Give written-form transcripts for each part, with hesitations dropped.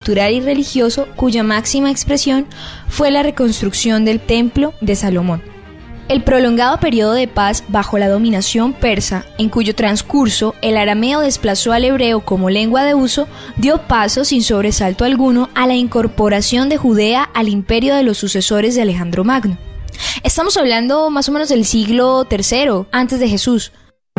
cultural y religioso cuya máxima expresión fue la reconstrucción del Templo de Salomón. El prolongado periodo de paz bajo la dominación persa, en cuyo transcurso el arameo desplazó al hebreo como lengua de uso, dio paso sin sobresalto alguno a la incorporación de Judea al imperio de los sucesores de Alejandro Magno. Estamos hablando más o menos del siglo III antes de Jesús.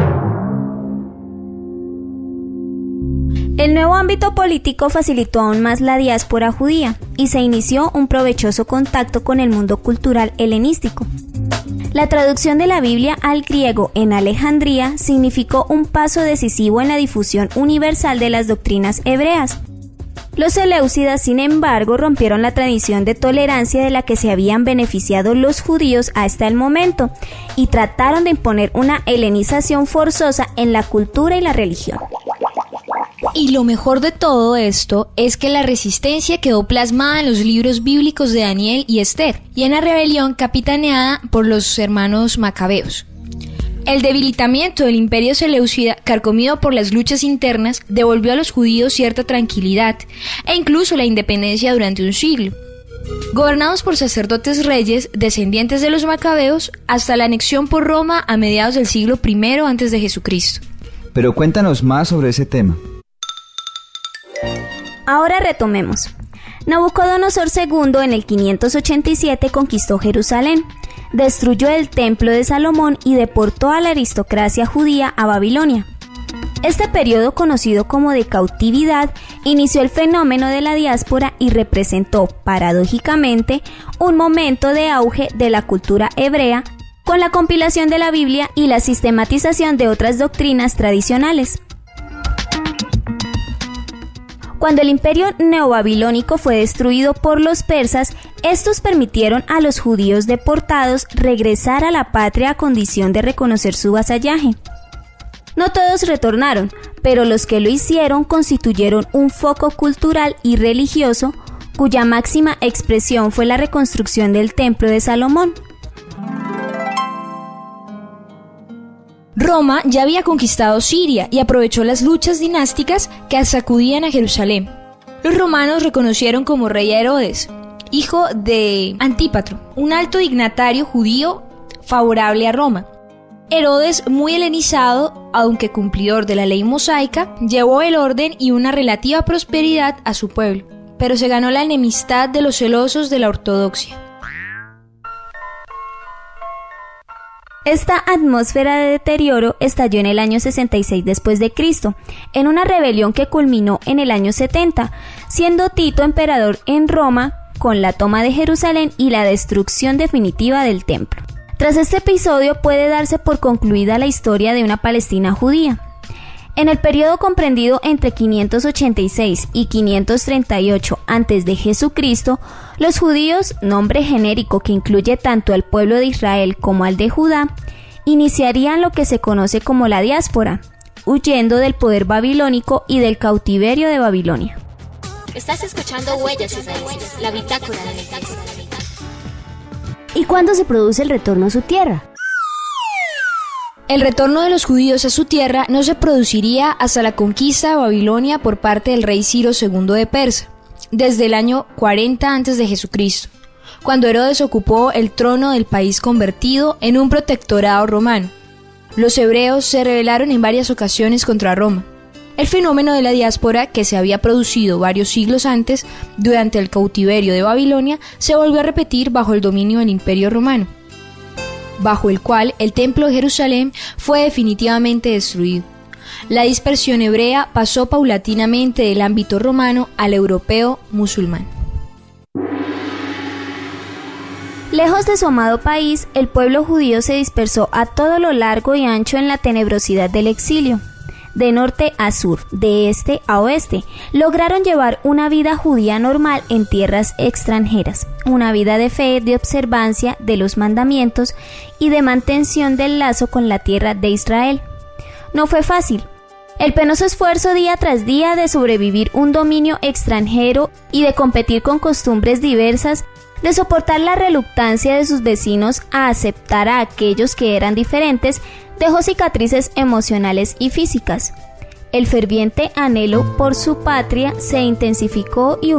El nuevo ámbito político facilitó aún más la diáspora judía y se inició un provechoso contacto con el mundo cultural helenístico. La traducción de la Biblia al griego en Alejandría significó un paso decisivo en la difusión universal de las doctrinas hebreas. Los seleucidas, sin embargo, rompieron la tradición de tolerancia de la que se habían beneficiado los judíos hasta el momento y trataron de imponer una helenización forzosa en la cultura y la religión. Y lo mejor de todo esto es que la resistencia quedó plasmada en los libros bíblicos de Daniel y Esther y en la rebelión capitaneada por los hermanos macabeos. El debilitamiento del imperio seleucida, carcomido por las luchas internas, devolvió a los judíos cierta tranquilidad e incluso la independencia durante un siglo. Gobernados por sacerdotes reyes descendientes de los macabeos hasta la anexión por Roma a mediados del siglo I antes de Jesucristo. Pero cuéntanos más sobre ese tema. Ahora retomemos. Nabucodonosor II en el 587 conquistó Jerusalén, destruyó el templo de Salomón y deportó a la aristocracia judía a Babilonia. Este periodo, conocido como de cautividad, inició el fenómeno de la diáspora y representó, paradójicamente, un momento de auge de la cultura hebrea con la compilación de la Biblia y la sistematización de otras doctrinas tradicionales. Cuando el imperio neobabilónico fue destruido por los persas, estos permitieron a los judíos deportados regresar a la patria a condición de reconocer su vasallaje. No todos retornaron, pero los que lo hicieron constituyeron un foco cultural y religioso cuya máxima expresión fue la reconstrucción del Templo de Salomón. Roma ya había conquistado Siria y aprovechó las luchas dinásticas que sacudían a Jerusalén. Los romanos reconocieron como rey a Herodes, hijo de Antípatro, un alto dignatario judío favorable a Roma. Herodes, muy helenizado, aunque cumplidor de la ley mosaica, llevó el orden y una relativa prosperidad a su pueblo, pero se ganó la enemistad de los celosos de la ortodoxia. Esta atmósfera de deterioro estalló en el año 66 después de Cristo, en una rebelión que culminó en el año 70, siendo Tito emperador en Roma, con la toma de Jerusalén y la destrucción definitiva del templo. Tras este episodio puede darse por concluida la historia de una Palestina judía. En el periodo comprendido entre 586 y 538 a.C., los judíos, nombre genérico que incluye tanto al pueblo de Israel como al de Judá, iniciarían lo que se conoce como la diáspora, huyendo del poder babilónico y del cautiverio de Babilonia. Estás escuchando Huellas Israelíes, la bitácora de la iglesia. ¿Y cuándo se produce el retorno a su tierra? El retorno de los judíos a su tierra no se produciría hasta la conquista de Babilonia por parte del rey Ciro II de Persa, desde el año 40 a.C., cuando Herodes ocupó el trono del país convertido en un protectorado romano. Los hebreos se rebelaron en varias ocasiones contra Roma. El fenómeno de la diáspora, que se había producido varios siglos antes, durante el cautiverio de Babilonia, se volvió a repetir bajo el dominio del Imperio Romano, bajo el cual el Templo de Jerusalén fue definitivamente destruido. La dispersión hebrea pasó paulatinamente del ámbito romano al europeo musulmán. Lejos de su amado país, el pueblo judío se dispersó a todo lo largo y ancho en la tenebrosidad del exilio. De norte a sur, de este a oeste, lograron llevar una vida judía normal en tierras extranjeras, una vida de fe, de observancia de los mandamientos y de mantención del lazo con la tierra de Israel. No fue fácil. El penoso esfuerzo día tras día de sobrevivir un dominio extranjero y de competir con costumbres diversas, de soportar la reluctancia de sus vecinos a aceptar a aquellos que eran diferentes, dejó cicatrices emocionales y físicas. El ferviente anhelo por su patria se intensificó y